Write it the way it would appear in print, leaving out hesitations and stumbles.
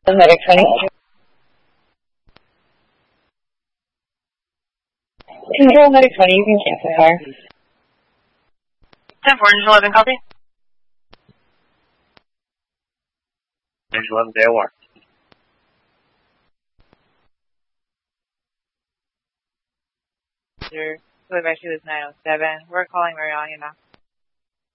Medic 20. Control Medic 20, you can cancel fire. 10-4, engine 11, copy. Engine 11, day war. Sir, Quebec was 907. We're calling Mariana now.